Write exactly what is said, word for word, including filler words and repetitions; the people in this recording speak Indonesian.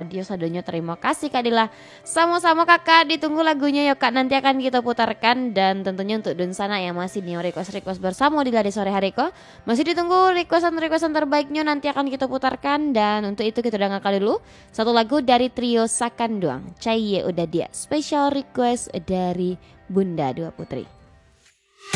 adios adonyo, terima kasih Kak Dila. Sama-sama Kakak, ditunggu lagunya ya Kak, nanti akan kita putarkan. Dan tentunya untuk Dunsana yang masih nih request-request bersama di Lade Sore Hari ko, masih ditunggu requestan-requestan terbaiknya nanti akan kita putarkan. Dan untuk itu kita udah ngakal dulu satu lagu dari trio Sakanduang, Caiye Udah Dia, special request dari Bunda Dua Putri.